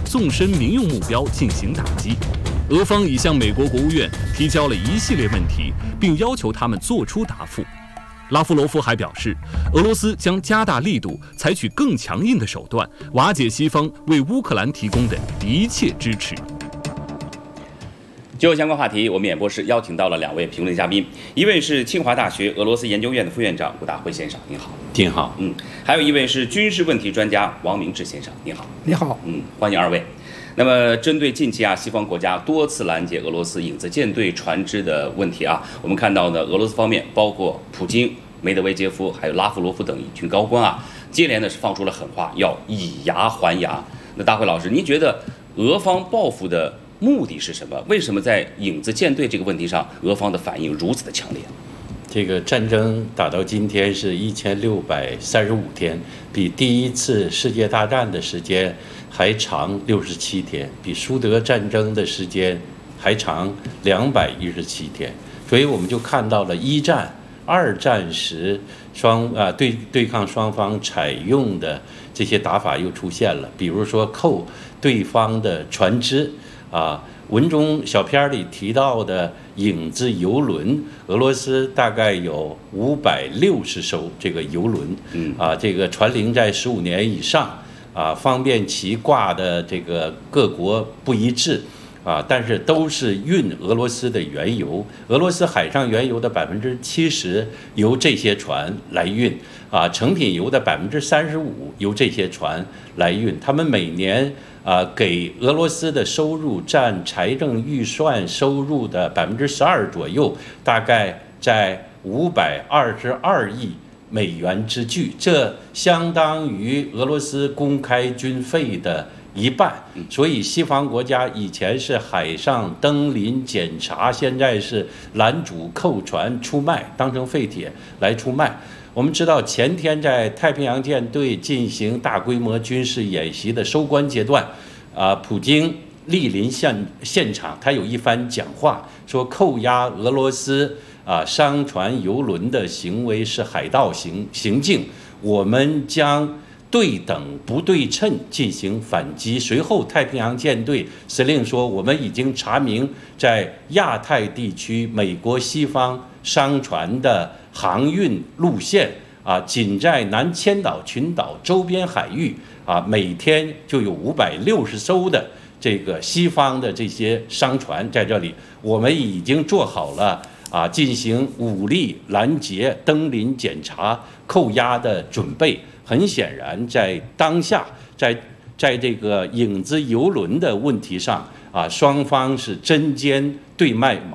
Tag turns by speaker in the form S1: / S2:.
S1: 纵深民用目标进行打击。俄方已向美国国务院提交了一系列问题，并要求他们作出答复。拉夫罗夫还表示，俄罗斯将加大力度，采取更强硬的手段，瓦解西方为乌克兰提供的一切支持。
S2: 就相关话题，我们演播室邀请到了2位评论嘉宾，一位是清华大学俄罗斯研究院的副院长吴大辉先生，您好。
S3: 您好。
S2: 还有一位是军事问题专家王明志先生，您好。
S4: 你好。
S2: 欢迎2位。那么，针对近期西方国家多次拦截俄罗斯影子舰队船只的问题我们看到呢，俄罗斯方面包括普京、梅德韦杰夫还有拉夫罗夫等一群高官接连的是放出了狠话，要以牙还牙。那大辉老师，您觉得俄方报复的目的是什么？为什么在影子舰队这个问题上，俄方的反应如此的强烈？
S3: 这个战争打到今天是1635天，比第一次世界大战的时间还长67天，比苏德战争的时间还长217天。所以我们就看到了一战、二战时对抗双方采用的这些打法又出现了，比如说扣对方的船只文中小片里提到的影子游轮，俄罗斯大概有560艘这个游轮，这个船龄在15年以上，方便其挂的这个各国不一致，但是都是运俄罗斯的原油，俄罗斯海上原油的70%由这些船来运，成品油的35%由这些船来运，他们每年给俄罗斯的收入占财政预算收入的12%左右，大概在522亿美元之巨，这相当于俄罗斯公开军费的1半。所以西方国家以前是海上登临检查，现在是拦阻扣船出卖，当成废铁来出卖。我们知道前天在太平洋舰队进行大规模军事演习的收官阶段，普京莅临现场，他有一番讲话，说扣押俄罗斯商船游轮的行为是海盗行径，我们将对等不对称进行反击。随后太平洋舰队司令说，我们已经查明在亚太地区美国西方商船的航运路线仅在南千岛群岛周边海域每天就有560艘的这个西方的这些商船在这里，我们已经做好了进行武力拦截、登临检查、扣押的准备。很显然，在当下，在这个影子游轮的问题上双方是针尖对麦